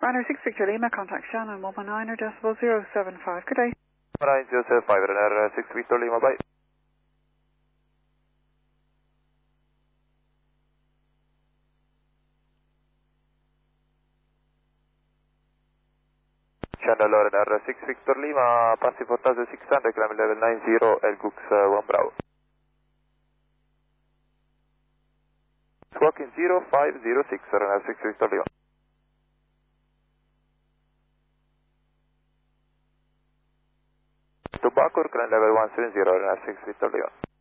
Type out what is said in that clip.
Runner 6 Victor Lima, contact Shannon 119 decibel 075. Good day. 9075, Runner 6 Victor Lima, bye. Channel Runner 6 Victor Lima, passing 4600, climb level 90, Elgux 1 Bravo. Squawking 0506, Runner 6 Victor Lima. To Bakur, climb level 170, Runner 6 Victor Lima.